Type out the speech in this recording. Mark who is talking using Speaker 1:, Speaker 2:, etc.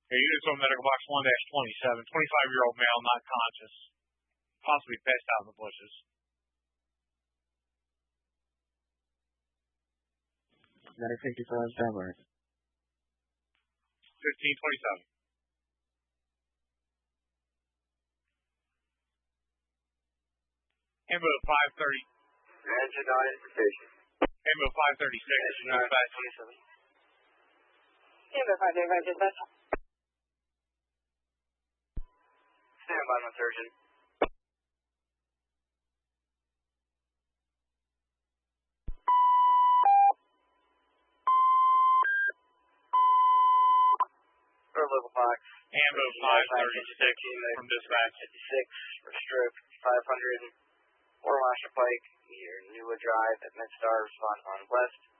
Speaker 1: Units on medical box 1-27, 25-year-old male, not conscious, possibly passed out in the bushes.
Speaker 2: Medic 54 Denver.
Speaker 1: 1527. Ambulance 530.
Speaker 3: Engine 9 for station.
Speaker 1: Ambulance 536. Dispatch.
Speaker 3: 27. Ambulance 535, dispatch. Stand by, my surgeon. Level 5.
Speaker 1: Ambulance 536 from dispatch.
Speaker 3: 56 for stroke 500. Or Lasher Pike, near Newwood Drive at MedStar, respond on west.